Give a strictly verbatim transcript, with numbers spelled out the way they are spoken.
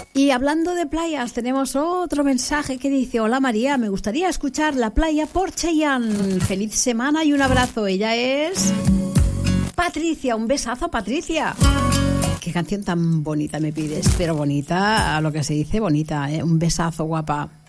Y hablando de playas, tenemos otro mensaje que dice: hola María, me gustaría escuchar La Playa por Cheyenne. Feliz semana y un abrazo. Ella es Patricia. Un besazo, Patricia. Qué canción tan bonita me pides, pero bonita, a lo que se dice bonita, ¿eh? Un besazo, guapa.